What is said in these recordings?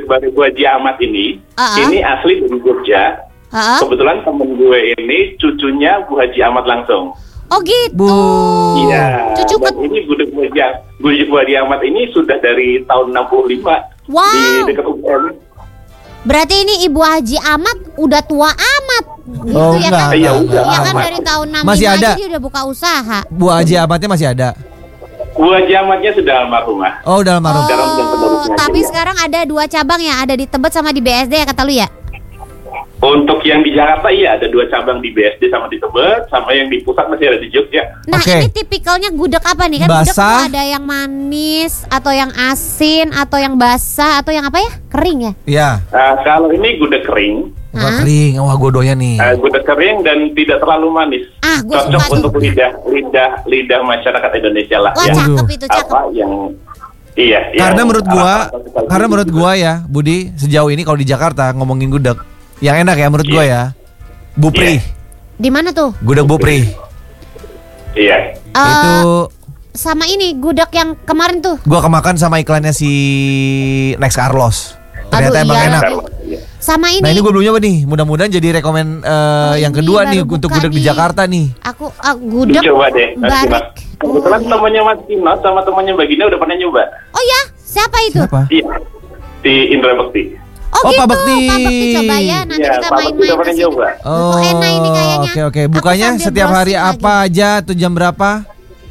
Bu Haji Ahmad ini asli dari Jogja. Kebetulan temen gue ini cucunya Bu Haji Ahmad langsung. Oh gitu. Iya. Dan ini gudeg Bu Haji Ahmad ini sudah dari tahun 65. Wow. Di dekat UGM. Berarti ini Ibu Haji Ahmad udah tua amat. Gitu ya kan? Iya, udah Iya kan amat. dari tahun 65 Masih ada. dia udah buka usaha. Bu Haji Ahmadnya masih ada. Bu Haji Ahmadnya sudah almarhumah. Oh, udah almarhum. Tapi sekarang ada 2 cabang ya, ada di Tebet sama di BSD ya kata lu ya? Untuk yang di Jakarta iya ada 2 cabang di BSD sama di Tebet, sama yang di pusat masih ada di Jogja. Nah ini tipikalnya gudeg apa nih? Kan gudeg tuh basah. ada yang manis, atau yang asin, atau yang basah, atau yang apa ya? Kering ya? Iya. Kalau ini gudeg kering. Kering, wah gue doyan nih. Gudeg kering dan tidak terlalu manis. Gua cocok suka untuk lidah masyarakat Indonesia lah. Wah, cakep itu, cakep. Apa yang iya. Karena menurut gua ya, Budi, sejauh ini kalau di Jakarta ngomongin gudeg yang enak ya menurut gua ya. Bupri. Di mana tuh? Gudeg Bupri. Iya. Itu sama ini gudeg yang kemarin tuh. gua kemakan sama iklannya si Next Carlos. Ternyata emang enak. Sama ini. Nah ini gue belum nyoba nih. Mudah-mudahan jadi rekomen yang kedua nih untuk gudeg di Jakarta nih. Aku gudeg. Coba deh. Kebetulan temannya Mas Kino sama temannya Mbak Gina udah pernah nyoba. Oh ya, siapa itu? Iya. Di Indra Bekti. Oh gitu, Pak Bekti coba ya. Nanti kita main-main ke sini. Oh, enak ini kayaknya. Oke. Bukanya setiap hari apa aja tuh, jam berapa?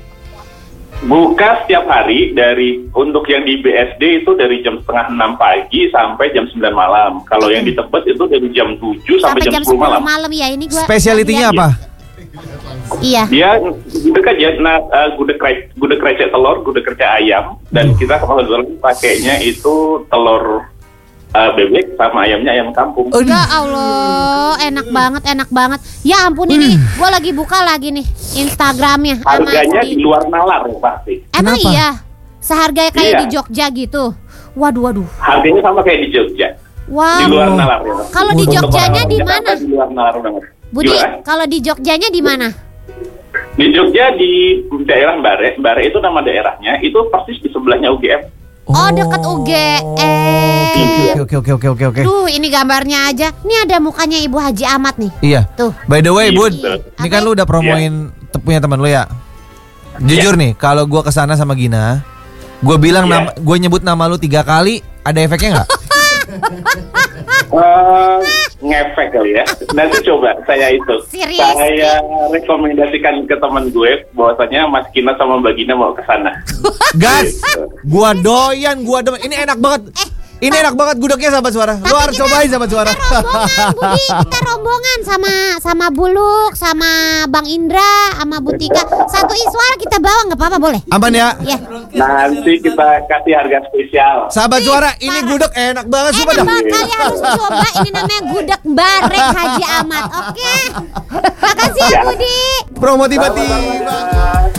Buka setiap hari untuk yang di BSD itu dari jam 5:30 pagi sampai jam 9 malam. Kalau yang di Tebet itu dari jam 7 sampai jam 10 malam. Ya ini gua. Spesialitinya apa? Iya. Dia gudeg aja, gudeg krecek telur, gudeg krecek ayam, dan kita kebetulan pakainya itu telur bebek sama ayamnya ayam kampung. Ya Allah, enak banget. Ya ampun ini, gua lagi buka lagi nih Instagramnya. Harganya di luar nalar pasti. Emang iya? Seharga kayak di Jogja gitu? Waduh. Harganya sama kayak di Jogja. Wow. Di luar nalar ya. Kalau di Jogjanya di mana? Di luar nalar banget. Budi, kalau di Jogjanya di mana? Di Jogja di daerah Bare. Bare itu nama daerahnya, itu persis di sebelahnya UGM. Oh, dekat UGM. Oke. Duh, ini gambarnya aja. Ini ada mukanya Ibu Haji Ahmad nih. Iya. Tuh. By the way, Bud, ini kan lu udah promoin punya teman lu ya. Jujur nih, kalau gua kesana sama Gina, gua bilang gua nyebut nama lu 3 kali, ada efeknya nggak? Ngefek kali ya. Nanti coba saya rekomendasikan ke teman gue bahwasanya Mas Kina sama Mbak Gina mau ke sana. Gas. Gua doyan, ini enak banget. Ini enak banget gudegnya, sahabat suara. Lu harus cobain, sahabat suara. Kita rombongan sama Buluk, sama Bang Indra, sama Butika. Satu Iswara kita bawa, nggak apa-apa boleh? Aman ya? Iya. Nanti kita kasih harga spesial. Sahabat suara, ini gudeg enak banget. Enak banget, kalian harus coba. Ini namanya gudeg Barek Haji Ahmad. Oke. Makasih ya Budi. Promo tiba-tiba.